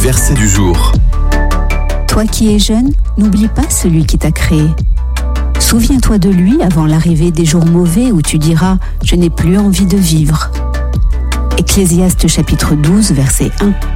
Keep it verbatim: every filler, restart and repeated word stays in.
verset du jour. Toi qui es jeune, n'oublie pas celui qui t'a créé. Souviens-toi de lui avant l'arrivée des jours mauvais où tu diras « Je n'ai plus envie de vivre ». Ecclésiaste chapitre douze, verset un.